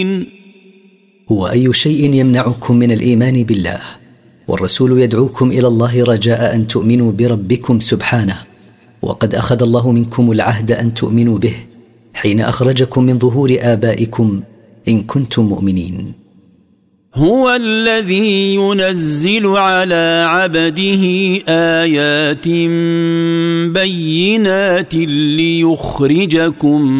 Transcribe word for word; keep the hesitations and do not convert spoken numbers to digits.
وأي شيء يمنعكم من الإيمان بالله؟ والرسول يدعوكم إلى الله رجاء أن تؤمنوا بربكم سبحانه، وقد أخذ الله منكم العهد أن تؤمنوا به حين أخرجكم من ظهور آبائكم إن كنتم مؤمنين. هو الذي ينزل على عبده آيات بينات ليخرجكم